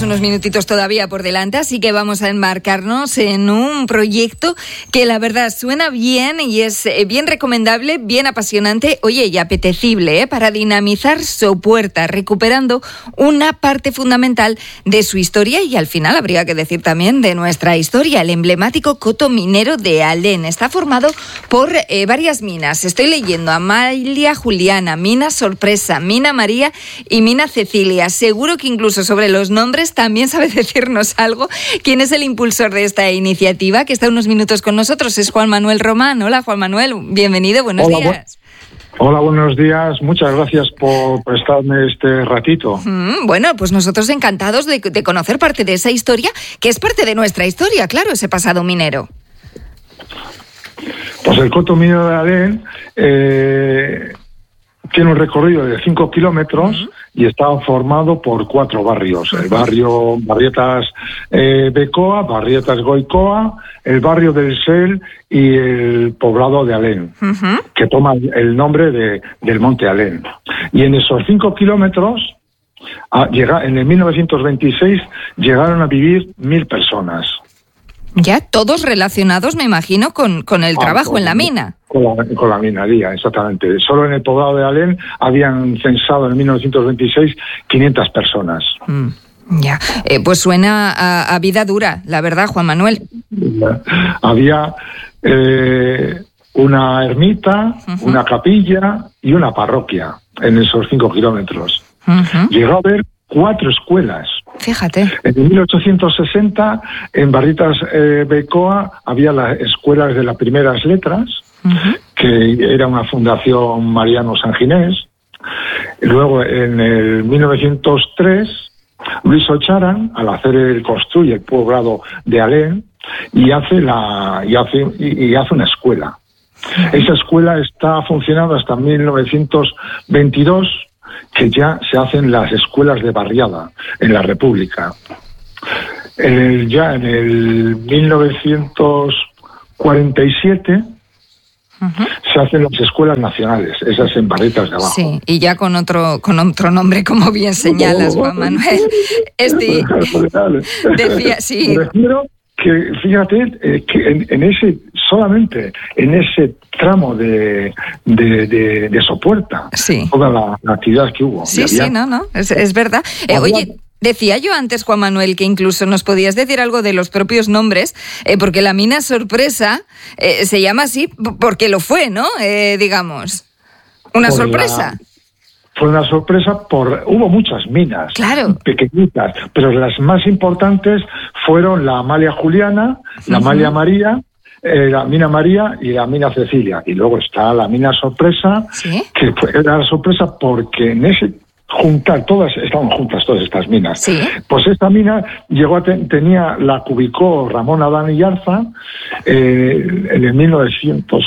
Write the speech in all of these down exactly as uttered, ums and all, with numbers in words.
Tenemos unos minutitos todavía por delante, así que vamos a embarcarnos en un proyecto que la verdad suena bien y es bien recomendable, bien apasionante, oye, y apetecible, ¿eh? Para dinamizar Sopuerta, recuperando una parte fundamental de su historia y al final habría que decir también de nuestra historia. El emblemático coto minero de Alén está formado por eh, varias minas. Estoy leyendo Amalia Juliana, Mina Sorpresa, Mina María y Mina Cecilia. Seguro que incluso sobre los nombres también sabe decirnos algo. ¿Quién es el impulsor de esta iniciativa que está unos minutos con nosotros? Es Juan Manuel Román. Hola, Juan Manuel, bienvenido, buenos Hola, días. Bu- Hola, buenos días. Muchas gracias por prestarme este ratito. Mm, bueno, pues nosotros encantados de, de conocer parte de esa historia, que es parte de nuestra historia, claro, ese pasado minero. Pues el coto minero de Alén eh, tiene un recorrido de cinco kilómetros uh-huh. y está formado por cuatro barrios. Uh-huh. El barrio Barrietas eh, Becoa, Barrietas Goicoa, el barrio del Sel y el poblado de Alén, uh-huh. que toma el nombre de, del monte Alén. Y en esos cinco kilómetros, a, llega, en el mil novecientos veintiséis, llegaron a vivir mil personas. Ya, todos relacionados, me imagino, con, con el ah, trabajo con, en la mina. Con la, con la minería, exactamente. Solo en el poblado de Alén habían censado en mil novecientos veintiséis quinientas personas. Mm, ya, eh, pues suena a, a vida dura, la verdad, Juan Manuel. Había eh, una ermita, uh-huh. una capilla y una parroquia en esos cinco kilómetros. Uh-huh. Llegó a haber cuatro escuelas. Fíjate. En mil ochocientos sesenta, en Barrietas eh, Becoa, había las escuelas de las primeras letras, uh-huh. que era una fundación Mariano Sanginés. Luego, en el mil novecientos tres, Luis Ocharan, al hacer el construye el poblado de Alén, y hace la y hace y, y hace una escuela. Uh-huh. Esa escuela está funcionando hasta mil novecientos veintidós, que ya se hacen las escuelas de barriada en la República. En el, ya en el mil novecientos cuarenta y siete uh-huh. se hacen las escuelas nacionales, esas en Barrietas de abajo. Sí, y ya con otro con otro nombre, como bien señalas, Juan Manuel. Este, decía, sí. Me refiero que, fíjate, eh, que en, en ese, solamente en ese tramo de, de, de, de Sopuerta, sí. toda la, la actividad que hubo. Sí, sí, no, no, es, es verdad. Eh, oye, decía yo antes, Juan Manuel, que incluso nos podías decir algo de los propios nombres, eh, porque la mina Sorpresa eh, se llama así porque lo fue, ¿no? Eh, digamos, una por sorpresa. La... Fue una sorpresa, por hubo muchas minas, claro. pequeñitas, pero las más importantes fueron la Amalia Juliana, la uh-huh. Amalia María, eh, la Mina María y la Mina Cecilia. Y luego está la Mina Sorpresa, ¿sí? que fue, era la sorpresa porque en ese juntar, todas estaban juntas todas estas minas. ¿Sí? Pues esta mina llegó a te, tenía, la cubicó Ramón Adán Yarza eh, en el mil novecientos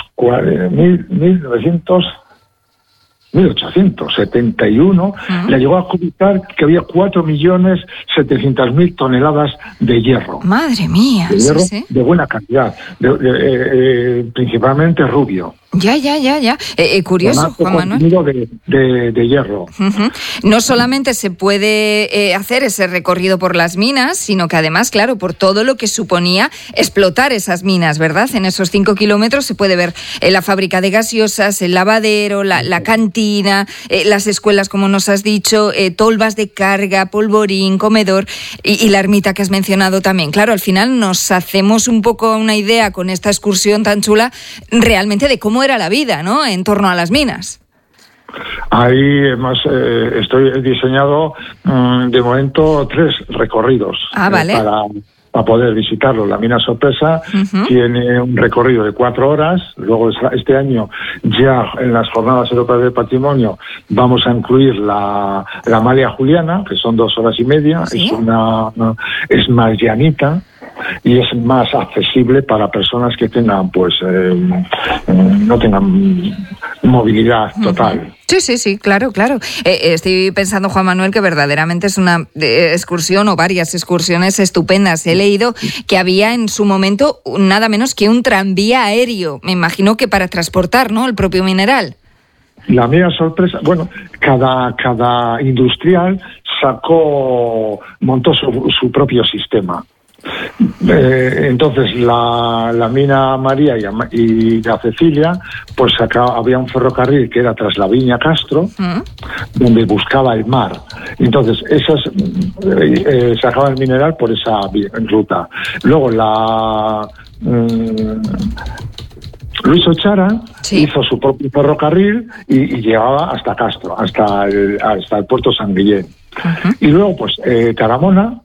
mil ochocientos setenta y uno, uh-huh. le llegó a cubicar que había cuatro millones setecientas mil toneladas de hierro. Madre mía. De hierro sí, sí. de buena calidad, de, de, de, eh, principalmente rubio. Ya, ya, ya, ya. Eh, eh, curioso, Juan Manuel. De, de, de hierro. Uh-huh. No solamente se puede eh, hacer ese recorrido por las minas, sino que además, claro, por todo lo que suponía explotar esas minas, ¿verdad? En esos cinco kilómetros se puede ver eh, la fábrica de gaseosas, el lavadero, la, la cantina, eh, las escuelas, como nos has dicho, eh, tolvas de carga, polvorín, comedor y, y la ermita que has mencionado también. Claro, al final nos hacemos un poco una idea con esta excursión tan chula realmente de cómo era la vida, ¿no?, en torno a las minas. Ahí además eh, estoy diseñado mmm, de momento tres recorridos ah, vale. eh, para, para poder visitarlo. La Mina Sorpresa uh-huh. tiene un recorrido de cuatro horas. Luego este año ya en las Jornadas Europeas del Patrimonio vamos a incluir la, la Amalia Juliana, que son dos horas y media. ¿Sí? Es una, una es más llanita y es más accesible para personas que tengan, pues, eh, no tengan movilidad total. Uh-huh. Sí, sí, sí, claro, claro. Eh, estoy pensando, Juan Manuel, que verdaderamente es una eh, excursión o varias excursiones estupendas. He leído que había en su momento nada menos que un tranvía aéreo, me imagino que para transportar, ¿no?, el propio mineral. La mía sorpresa, bueno, cada, cada industrial sacó, montó su, su propio sistema. Eh, entonces la, la mina María y, y la Cecilia, pues acá había un ferrocarril que era tras la Viña Castro, ¿Mm? donde buscaba el mar. Entonces esas eh, eh, sacaba el mineral por esa ruta. Luego la eh, Luis Ochara sí. hizo su propio ferrocarril y, y llegaba hasta Castro, hasta el, hasta el puerto San Guillén. Uh-huh. Y luego pues eh, Taramona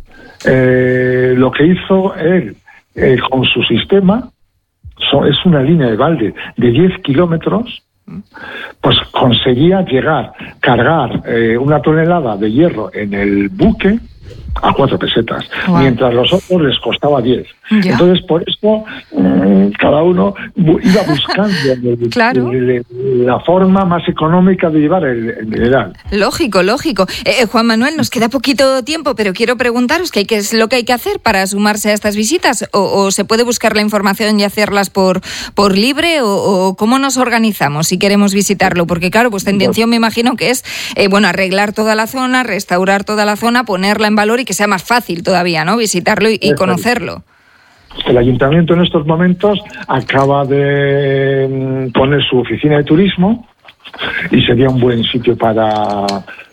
Eh, lo que hizo él eh, con su sistema so, es una línea de balde de diez kilómetros, pues conseguía llegar, cargar eh, una tonelada de hierro en el buque a cuatro pesetas, wow. mientras los otros les costaba diez. Ya. Entonces, por esto, eh, cada uno bu- iba buscando el, claro. el, el, la forma más económica de llevar el, el mineral. Lógico, lógico. Eh, Juan Manuel, nos queda poquito tiempo, pero quiero preguntaros qué es lo que hay que hacer para sumarse a estas visitas, o, o se puede buscar la información y hacerlas por, por libre, o, o cómo nos organizamos si queremos visitarlo, porque claro, vuestra intención me imagino que es eh, bueno, arreglar toda la zona, restaurar toda la zona, ponerla en valor y que sea más fácil todavía, ¿no? Visitarlo y, y conocerlo. El ayuntamiento en estos momentos acaba de poner su oficina de turismo y sería un buen sitio para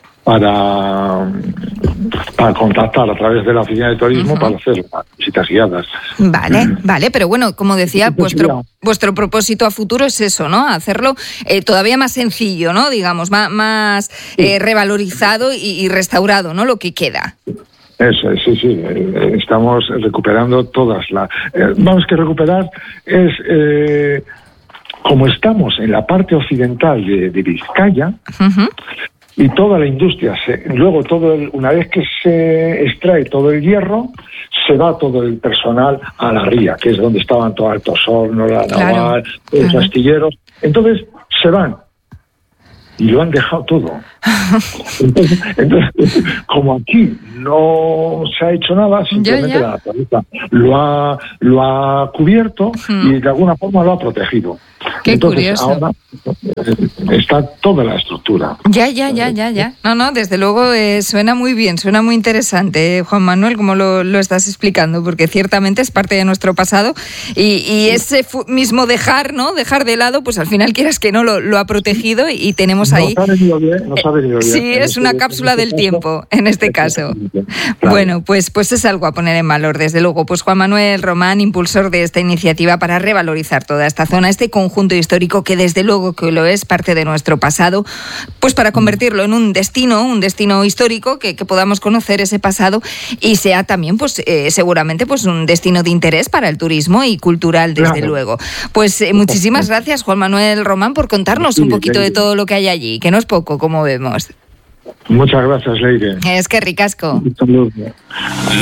para para contactar a través de la oficina de turismo uh-huh. para hacer visitas guiadas. Vale, mm. vale, pero bueno, como decía, vuestro vuestro propósito a futuro es eso, ¿no? Hacerlo eh, todavía más sencillo, ¿no? Digamos, más, más eh, revalorizado y, y restaurado, ¿no? Lo que queda. Eso, sí, sí, estamos recuperando todas las... Eh, vamos que recuperar es, eh, como estamos en la parte occidental de, de Vizcaya, uh-huh. y toda la industria, se, luego todo el, una vez que se extrae todo el hierro, se va todo el personal a la ría, que es donde estaban todos Altos Hornos, la claro. Naval, los uh-huh. astilleros. Entonces, se van. Y lo han dejado todo. Entonces, entonces, como aquí no se ha hecho nada, simplemente ya, ya. la naturaleza lo ha, lo ha cubierto hmm. y de alguna forma lo ha protegido. Qué Entonces, curioso. Ahora está toda la estructura. Ya, ya, ya, ya, ya. No, no, desde luego eh, suena muy bien, suena muy interesante, eh, Juan Manuel, como lo, lo estás explicando, porque ciertamente es parte de nuestro pasado y, y ese fu- mismo dejar, ¿no? Dejar de lado, pues al final quieras que no, lo, lo ha protegido y, y tenemos ahí... Nos ha venido bien, nos ha venido bien. Sí, es una cápsula del tiempo, en este caso. Claro. Bueno, pues, pues es algo a poner en valor, desde luego. Pues Juan Manuel Román, impulsor de esta iniciativa para revalorizar toda esta zona, este conjunto histórico que desde luego que lo es, parte de nuestro pasado, pues para convertirlo en un destino, un destino histórico, que, que podamos conocer ese pasado y sea también, pues eh, seguramente, pues un destino de interés para el turismo y cultural, desde claro. luego. Pues eh, muchísimas gracias, Juan Manuel Román, por contarnos sí, un poquito de todo lo que hay allí, que no es poco, como vemos. Muchas gracias, Leire. Es que ricasco.